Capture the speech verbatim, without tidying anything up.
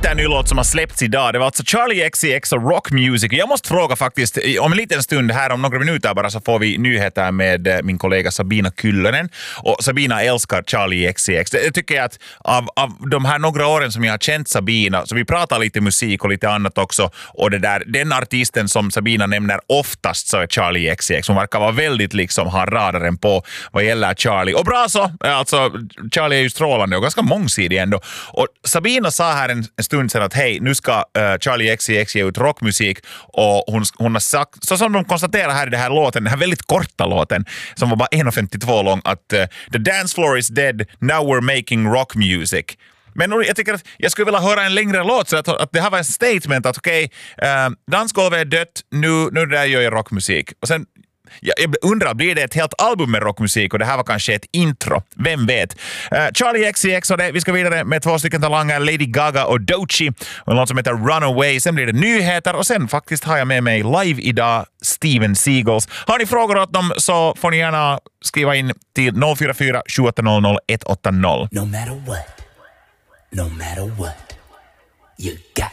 jätteny ny låt som har släppts idag. Det var alltså Charli X C X och Rock Music. Jag måste fråga faktiskt, om en liten stund här, om några minuter bara, så får vi nyheter med min kollega Sabina Kyllönen. Och Sabina älskar Charli X C X. Det tycker jag att av, av de här några åren som jag har känt Sabina, så vi pratar lite musik och lite annat också. Och det där, den artisten som Sabina nämner oftast så är Charli X C X. Hon verkar vara väldigt liksom, ha radaren på vad gäller Charli. Och bra så, alltså Charli är ju strålande och ganska mångsidig ändå. Och Sabina sa här en, en stund sedan att hej, nu ska uh, Charli X C X ge ut rockmusik, och hon, hon har sagt, så som de konstaterar här i den här låten, den här väldigt korta låten som var bara en femtiotvå lång, att uh, the dance floor is dead, now we're making rock music. Men jag tycker att jag skulle vilja höra en längre låt, så att, att det här var en statement att okej, okay, uh, dansgolvet är dött, nu, nu där gör jag rockmusik. Och sen jag undrar, blir det ett helt album med rockmusik, och det här var kanske ett intro, vem vet. uh, Charli X C X och det, vi ska vidare med två stycken talanger, Lady Gaga och Doechii, och något som heter Runaway. Sen blir det nyheter, och sen faktiskt har jag med mig live idag Steven Seagals. Har ni frågor åt dem så får ni gärna skriva in till noll fyra fyra sju åtta noll noll ett åtta noll. No matter what, no matter what, you got